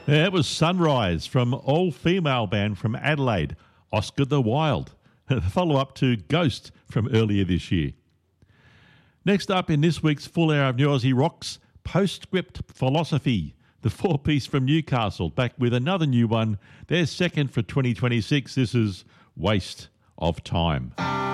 Yeah, it was Sunrise from all-female band from Adelaide, Oscar the Wild, the follow-up to Ghost from earlier this year. Next up in this week's full hour of New Aussie Rocks, Postscript Philosophy, the four-piece from Newcastle, back with another new one, their second for 2026. This is Waste of Time.